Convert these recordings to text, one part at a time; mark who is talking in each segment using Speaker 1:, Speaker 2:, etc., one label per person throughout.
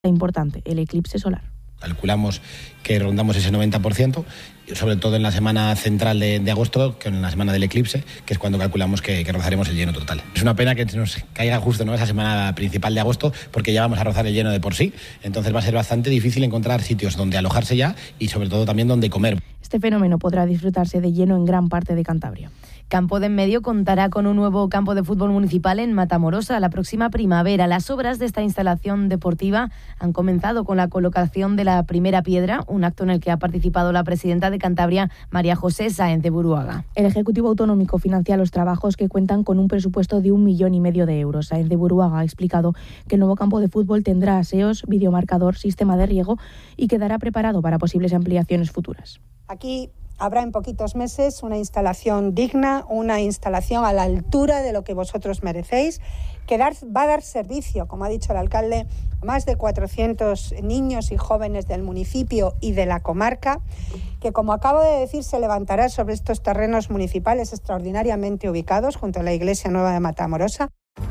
Speaker 1: importante, el eclipse solar.
Speaker 2: Calculamos que rondamos ese 90%, sobre todo en la semana central de agosto, que en la semana del eclipse, que es cuando calculamos que rozaremos el lleno total. Es una pena que nos caiga justo, ¿no?, esa semana principal de agosto, porque ya vamos a rozar el lleno de por sí. Entonces va a ser bastante difícil encontrar sitios donde alojarse ya y sobre todo también donde comer.
Speaker 1: Este fenómeno podrá disfrutarse de lleno en gran parte de Cantabria.
Speaker 3: Campo de Enmedio contará con un nuevo campo de fútbol municipal en Matamorosa la próxima primavera. Las obras de esta instalación deportiva han comenzado con la colocación de la primera piedra, un acto en el que ha participado la presidenta de Cantabria, María José Sáenz de Buruaga.
Speaker 1: El Ejecutivo Autonómico financia los trabajos que cuentan con un presupuesto de 1,5 millones de euros. Sáenz de Buruaga ha explicado que el nuevo campo de fútbol tendrá aseos, videomarcador, sistema de riego y quedará preparado para posibles ampliaciones futuras.
Speaker 4: Aquí habrá en poquitos meses una instalación digna, una instalación a la altura de lo que vosotros merecéis, que va a dar servicio, como ha dicho el alcalde, a más de 400 niños y jóvenes del municipio y de la comarca, que, como acabo de decir, se levantará sobre estos terrenos municipales extraordinariamente ubicados junto a la Iglesia Nueva de Matamorosa.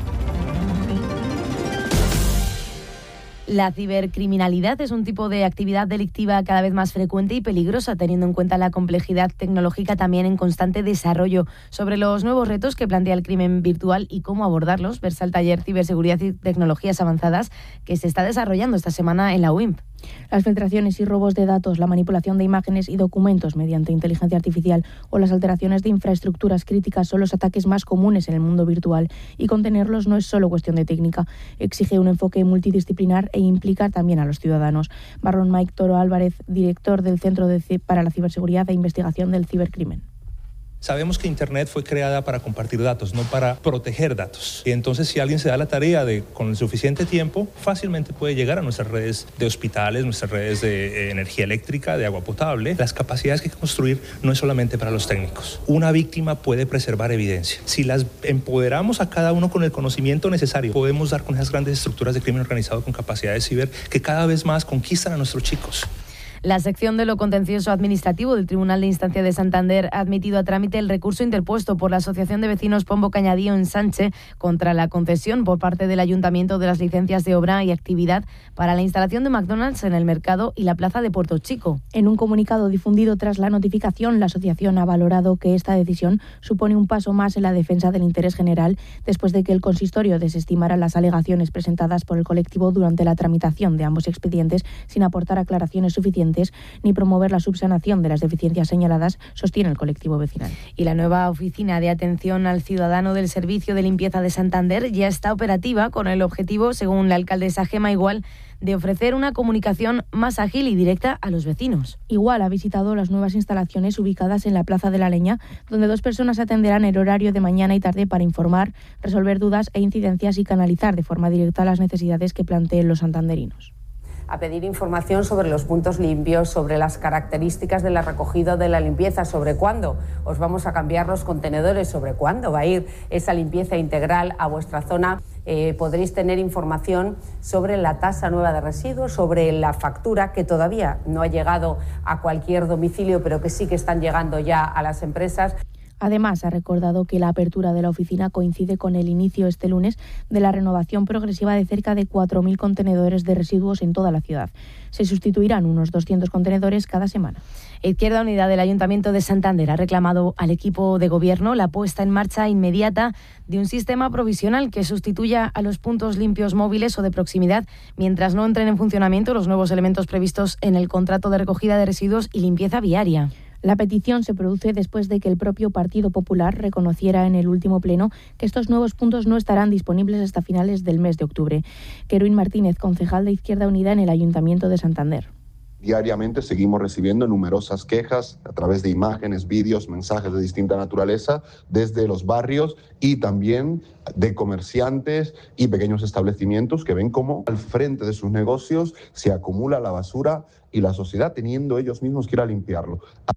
Speaker 3: La cibercriminalidad es un tipo de actividad delictiva cada vez más frecuente y peligrosa, teniendo en cuenta la complejidad tecnológica también en constante desarrollo. Sobre los nuevos retos que plantea el crimen virtual y cómo abordarlos, versa el taller Ciberseguridad y Tecnologías Avanzadas que se está desarrollando esta semana en la UIMP.
Speaker 1: Las filtraciones y robos de datos, la manipulación de imágenes y documentos mediante inteligencia artificial o las alteraciones de infraestructuras críticas son los ataques más comunes en el mundo virtual, y contenerlos no es solo cuestión de técnica, exige un enfoque multidisciplinar e implica también a los ciudadanos. Barron Mike Toro Álvarez, director del Centro para la Ciberseguridad e Investigación del Cibercrimen.
Speaker 5: Sabemos que Internet fue creada para compartir datos, no para proteger datos. Y entonces, si alguien se da la tarea de, con el suficiente tiempo, fácilmente puede llegar a nuestras redes de hospitales, nuestras redes de energía eléctrica, de agua potable. Las capacidades que hay que construir no es solamente para los técnicos. Una víctima puede preservar evidencia. Si las empoderamos a cada uno con el conocimiento necesario, podemos dar con esas grandes estructuras de crimen organizado con capacidades ciber que cada vez más conquistan a nuestros chicos.
Speaker 3: La sección de lo contencioso administrativo del Tribunal de Instancia de Santander ha admitido a trámite el recurso interpuesto por la Asociación de Vecinos Pombo Cañadío en Sánchez contra la concesión por parte del Ayuntamiento de las licencias de obra y actividad para la instalación de McDonald's en el mercado y la plaza de Puerto Chico.
Speaker 1: En un comunicado difundido tras la notificación, la asociación ha valorado que esta decisión supone un paso más en la defensa del interés general después de que el consistorio desestimara las alegaciones presentadas por el colectivo durante la tramitación de ambos expedientes sin aportar aclaraciones suficientes ni promover la subsanación de las deficiencias señaladas, sostiene el colectivo vecinal.
Speaker 3: Y la nueva oficina de atención al ciudadano del Servicio de Limpieza de Santander ya está operativa con el objetivo, según la alcaldesa Gema Igual, de ofrecer una comunicación más ágil y directa a los vecinos.
Speaker 1: Igual ha visitado las nuevas instalaciones ubicadas en la Plaza de la Leña, donde 2 personas atenderán el horario de mañana y tarde para informar, resolver dudas e incidencias y canalizar de forma directa las necesidades que planteen los santanderinos.
Speaker 6: A pedir información sobre los puntos limpios, sobre las características de la recogida de la limpieza, sobre cuándo os vamos a cambiar los contenedores, sobre cuándo va a ir esa limpieza integral a vuestra zona. Podréis tener información sobre la tasa nueva de residuos, sobre la factura que todavía no ha llegado a cualquier domicilio, pero que sí que están llegando ya a las empresas.
Speaker 1: Además, ha recordado que la apertura de la oficina coincide con el inicio este lunes de la renovación progresiva de cerca de 4.000 contenedores de residuos en toda la ciudad. Se sustituirán unos 200 contenedores cada semana.
Speaker 3: Izquierda Unida del Ayuntamiento de Santander ha reclamado al equipo de gobierno la puesta en marcha inmediata de un sistema provisional que sustituya a los puntos limpios móviles o de proximidad mientras no entren en funcionamiento los nuevos elementos previstos en el contrato de recogida de residuos y limpieza viaria.
Speaker 1: La petición se produce después de que el propio Partido Popular reconociera en el último pleno que estos nuevos puntos no estarán disponibles hasta finales del mes de octubre. Querwin Martínez, concejal de Izquierda Unida en el Ayuntamiento de Santander.
Speaker 7: Diariamente seguimos recibiendo numerosas quejas a través de imágenes, vídeos, mensajes de distinta naturaleza desde los barrios y también de comerciantes y pequeños establecimientos que ven cómo al frente de sus negocios se acumula la basura y la sociedad teniendo ellos mismos que ir a limpiarlo.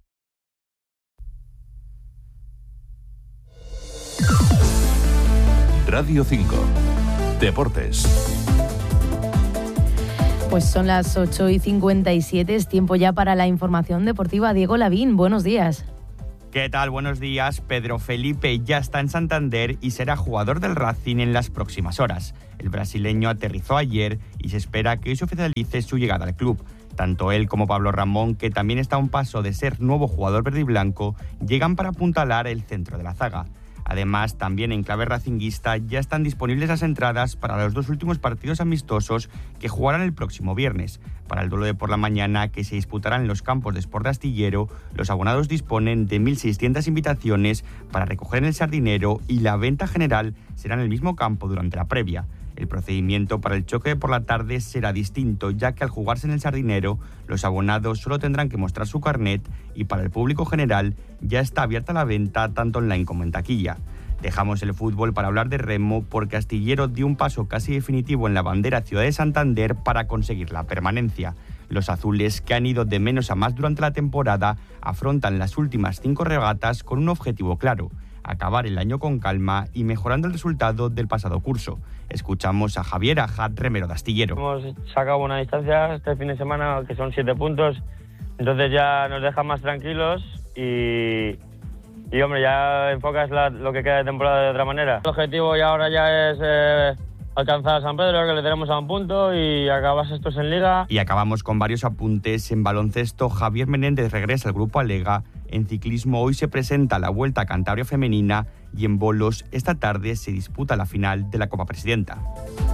Speaker 8: Radio 5. Deportes.
Speaker 3: Pues son las 8:57, es tiempo ya para la información deportiva. Diego Lavín, buenos días.
Speaker 9: ¿Qué tal? Buenos días. Pedro Felipe ya está en Santander y será jugador del Racing en las próximas horas. El brasileño aterrizó ayer y se espera que hoy se oficialice su llegada al club. Tanto él como Pablo Ramón, que también está a un paso de ser nuevo jugador verde y blanco, llegan para apuntalar el centro de la zaga. Además, también en clave racinguista ya están disponibles las entradas para los 2 últimos partidos amistosos que jugarán el próximo viernes. Para el duelo de por la mañana, que se disputará en los campos de Sport de Astillero, los abonados disponen de 1.600 invitaciones para recoger en el Sardinero y la venta general será en el mismo campo durante la previa. El procedimiento para el choque de por la tarde será distinto, ya que al jugarse en el Sardinero, los abonados solo tendrán que mostrar su carnet y para el público general ya está abierta la venta tanto online como en taquilla. Dejamos el fútbol para hablar de remo porque Astillero dio un paso casi definitivo en la bandera Ciudad de Santander para conseguir la permanencia. Los azules, que han ido de menos a más durante la temporada, afrontan las últimas 5 regatas con un objetivo claro: acabar el año con calma y mejorando el resultado del pasado curso. Escuchamos a Javier Ajat, remero de Astillero.
Speaker 10: Hemos sacado una distancia este fin de semana que son 7 puntos, entonces ya nos deja más tranquilos y hombre, ya enfocas lo que queda de temporada de otra manera. El objetivo ya ahora ya es alcanzar a San Pedro, que le tenemos a un punto, y acabas estos en Liga.
Speaker 9: Y acabamos con varios apuntes. En baloncesto, Javier Menéndez regresa al grupo Alega. En ciclismo, hoy se presenta la Vuelta a Cantabria Femenina y en bolos, esta tarde se disputa la final de la Copa Presidenta.